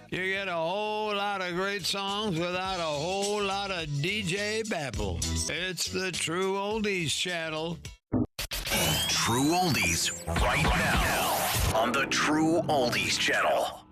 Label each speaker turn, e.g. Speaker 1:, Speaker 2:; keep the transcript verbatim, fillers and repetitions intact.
Speaker 1: You get a whole lot of great songs without a whole lot of D J babble. It's the True Oldies Channel.
Speaker 2: True Oldies right now on the True Oldies Channel.